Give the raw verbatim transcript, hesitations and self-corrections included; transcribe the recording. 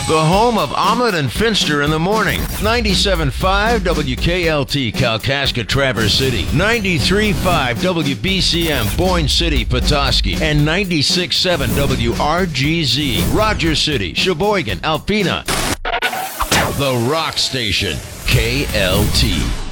The home of Ahmed and Finster in the morning. ninety-seven point five W K L T Kalkaska Traverse City. ninety-three point five W B C M Boyne City Petoskey. And ninety-six point seven W R G Z Rogers City, Sheboygan, Alpena. The Rock Station. K L T.